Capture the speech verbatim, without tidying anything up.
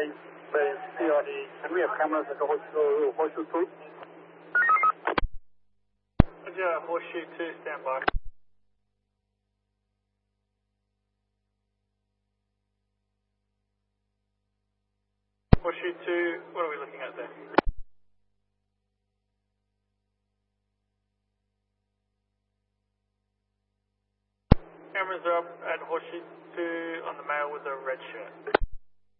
base, base C R D. And we have cameras at the horseshoe, horseshoe two. Roger, horseshoe two, stand by. Horseshoe two, what are we looking at there? Cameras are up at horseshoe two on the male with a red shirt.